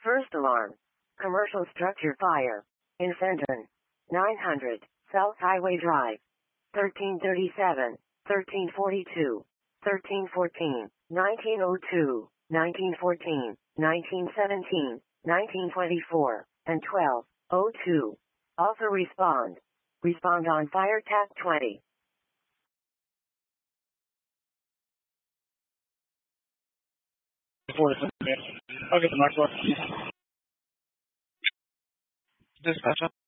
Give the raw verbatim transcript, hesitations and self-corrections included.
First alarm. Commercial structure fire. In Fenton. nine hundred, South Highway Drive. thirteen thirty-seven, thirteen forty-two, thirteen fourteen, nineteen oh two, nineteen fourteen, nineteen seventeen, nineteen twenty-four, and twelve oh two. Also respond. Respond on fire T A C twenty. Okay, the mark. Dispatch.